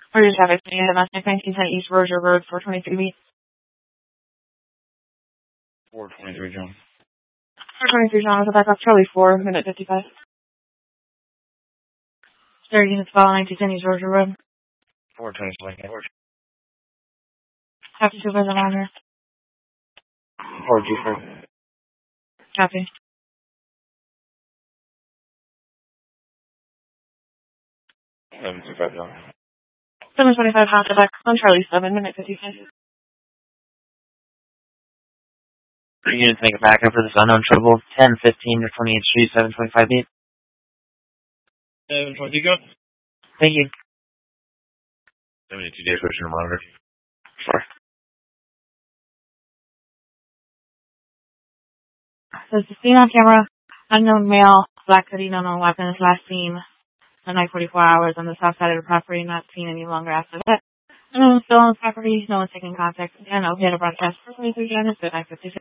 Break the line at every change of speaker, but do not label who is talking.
Roger traffic, you have Mass 1910 East Roger Road, 423B.
423, John.
423, John, with a backup Charlie 4, minute 55. Third units follow 1910 East Roger Road.
423.
Copy, Supervisor Monitor.
423.
Copy.
725, John.
725, Honda back on Charlie 7, minute 55.
Units make a backup for this unknown trouble. 1015 to 28th Street, 725 beat.
720, go.
Thank you.
72 days, pushing the monitor.
Sure.
Says the scene on camera, unknown male, black hoodie, no known weapon, is last seen at night 44 hours on the south side of the property, not seen any longer after that. No one's still on the property, no one's taking contact, and I'll get a broadcast for 23 January, 9:56.